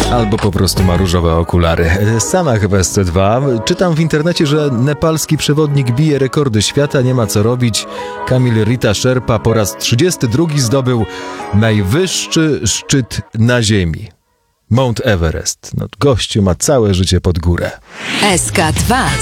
Albo po prostu ma różowe okulary. Sama chyba jest C2. Czytam w internecie, że nepalski przewodnik bije rekordy świata, nie ma co robić. Kamil Rita Sherpa po raz 32 zdobył najwyższy szczyt na ziemi. Mount Everest. No, gościu ma całe życie pod górę. SK2